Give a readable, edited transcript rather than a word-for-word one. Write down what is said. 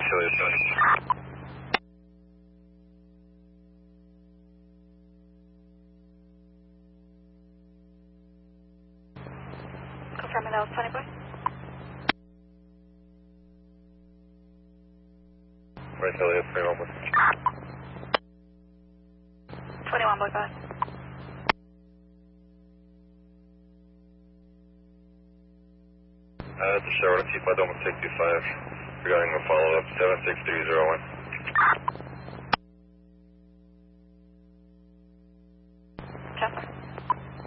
Chili 70. Confirming that was 20 boy. Right, Elliot, 21 boy. 21 boy, go ahead. That's a shower to T5 Doma 65 regarding a follow-up 76301. Chester.